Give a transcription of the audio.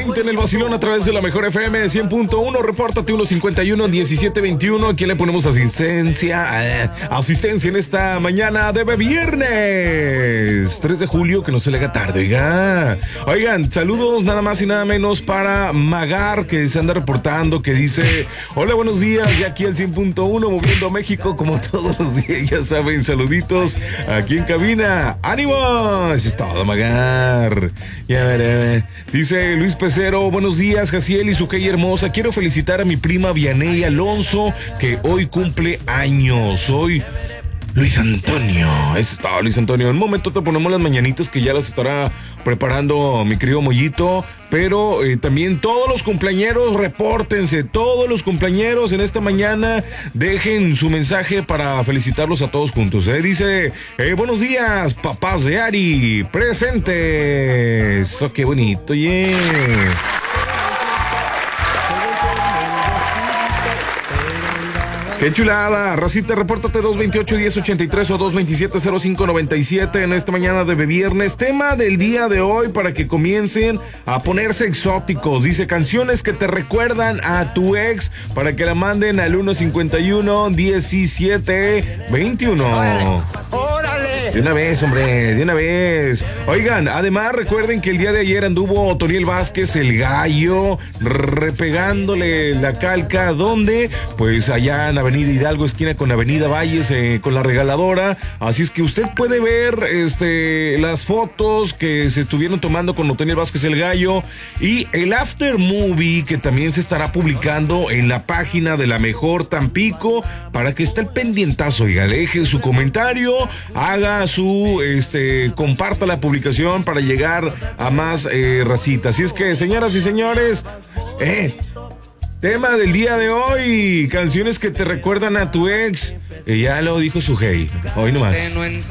8:20 en el vacilón a través de la mejor FM de 100.1. Repórtate 151-1721. Aquí le ponemos asistencia en esta mañana de viernes 3 de julio, que no se le haga tarde, oigan, saludos nada más y nada menos para Magar, que se anda reportando, que dice: hola, buenos días, ya aquí al 100.1 moviendo a México como todos los días, ya saben, saluditos aquí en cabina. ¡Ánimo! Eso es todo, Magar. Ya veré. Dice Luis Pecero: buenos días, Jaciel y Sujei hermosa. Quiero felicitar a mi prima Vianey Alonso, que hoy cumple años. Soy Luis Antonio. Eso está, Luis Antonio. En un momento te ponemos las mañanitas que ya las estará preparando mi querido Mollito. Pero también todos los cumpleañeros, repórtense. Todos los cumpleañeros en esta mañana dejen su mensaje para felicitarlos a todos juntos. Dice: buenos días, papás de Ari, presentes. Oh, qué bonito, ¡qué chulada! Racita, repórtate 228-1083 o 227-0597 en esta mañana de viernes. Tema del día de hoy para que comiencen a ponerse exóticos. Dice: canciones que te recuerdan a tu ex, para que la manden al 151-1721. ¡Órale! De una vez, hombre, de una vez. Oigan, además recuerden que el día de ayer anduvo Otoniel Vázquez, el gallo, repegándole la calca. ¿Dónde? Pues allá en Avenida Hidalgo, esquina con Avenida Valles, con la Regaladora. Así es que usted puede ver las fotos que se estuvieron tomando con Otoniel Vázquez, el gallo, y el after movie que también se estará publicando en la página de La Mejor Tampico, para que esté el pendientazo, oiga, le deje su comentario, haga comparta la publicación para llegar a más racita. Así es que, señoras y señores, tema del día de hoy: canciones que te recuerdan a tu ex. Ya lo dijo Sujei, hoy nomás. No